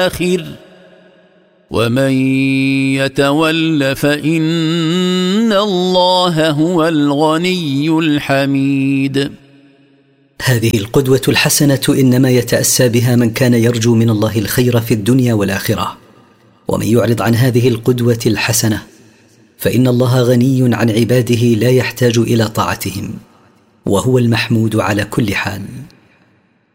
الآخر ومن يتول فإن الله هو الغني الحميد. هذه القدوة الحسنة إنما يتأسى بها من كان يرجو من الله الخير في الدنيا والآخرة، ومن يعرض عن هذه القدوة الحسنة فإن الله غني عن عباده لا يحتاج إلى طاعتهم، وهو المحمود على كل حال.